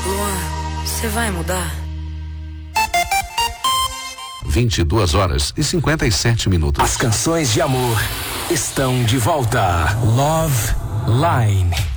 Luan, você vai mudar? 22h57. As canções de amor estão de volta. Love Line.